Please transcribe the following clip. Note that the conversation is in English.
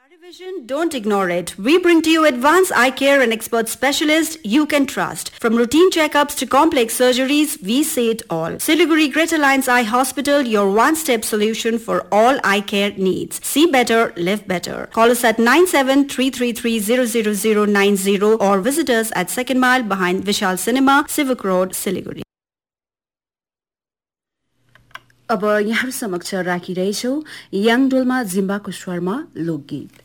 Vision, don't ignore it. We bring to you advanced eye care and expert specialists you can trust. From routine checkups to complex surgeries, we say it all. Siliguri Greater Alliance Eye Hospital, your one-step solution for all eye care needs. See better, live better. Call us at 9733300090 or visit us at Second Mile behind Vishal Cinema, Civic Road, Siliguri. अब यहाँ समक्ष राखिरहेछौ याङडोलमा जिम्बाको स्वरमा लोकगीत